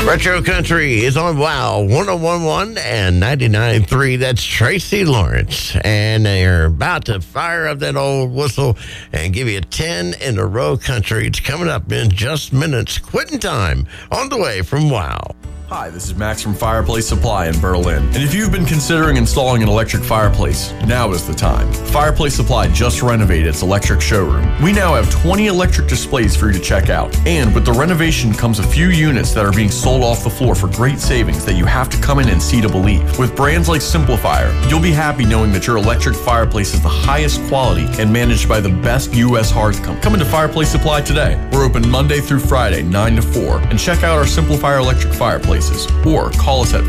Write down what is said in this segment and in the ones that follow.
Retro Country is on WOW 101.1 and 99.3. That's Tracy Lawrence. And they're about to fire up that old whistle and give you 10 in a row country. It's coming up in just minutes. Quitting time on the way from WOW. Hi, this is Max from Fireplace Supply in Berlin. And if you've been considering installing an electric fireplace, now is the time. Fireplace Supply just renovated its electric showroom. We now have 20 electric displays for you to check out. And with the renovation comes a few units that are being sold off the floor for great savings that you have to come in and see to believe. With brands like Simplifier, you'll be happy knowing that your electric fireplace is the highest quality and managed by the best U.S. hearth company. Come into Fireplace Supply today. We're open Monday through Friday, 9 to 4. And check out our Simplifier electric fireplace. Or call us at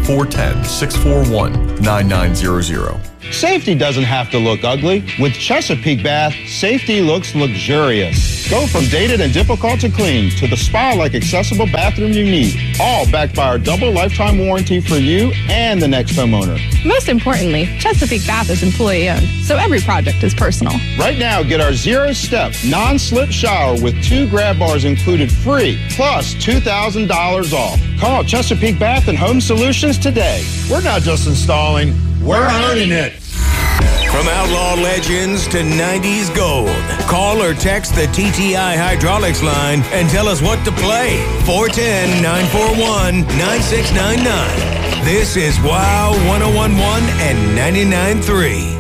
410-641-9900. Safety doesn't have to look ugly. With Chesapeake Bath, safety looks luxurious. Go from dated and difficult to clean to the spa-like accessible bathroom you need. All backed by our double lifetime warranty for you and the next homeowner. Most importantly, Chesapeake Bath is employee-owned, so every project is personal. Right now, get our zero-step, non-slip shower with 2 grab bars included free, plus $2,000 off. Call Chesapeake Bath and Home Solutions today. We're not just installing, we're earning it. From outlaw legends to 90s gold, call or text the TTI Hydraulics line and tell us what to play. 410-941-9699. This is WOW 101.1 and 99.3.